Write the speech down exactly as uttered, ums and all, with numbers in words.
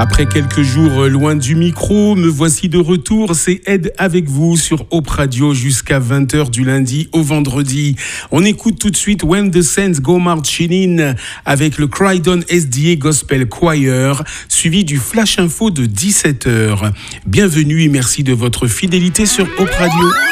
Après quelques jours loin du micro, me voici de retour. C'est Ed avec vous sur Hope Radio jusqu'à vingt heures du lundi au vendredi. On écoute tout de suite When the Saints Go Marching In avec le Croydon S D A Gospel Choir, suivi du Flash Info de dix-sept heures. Bienvenue et merci de votre fidélité sur Hope Radio.